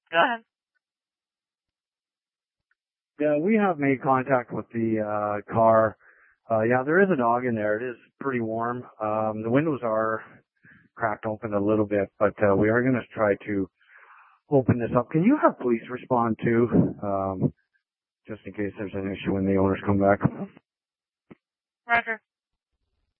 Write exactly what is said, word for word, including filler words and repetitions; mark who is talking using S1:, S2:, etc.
S1: Go ahead.
S2: Yeah, we have made contact with the uh car. Uh yeah, there is a dog in there. It is pretty warm. Um the windows are cracked open a little bit, but uh, we are going to try to open this up. Can you have police respond too, um, just in case there's an issue when the owners come back?
S1: Roger.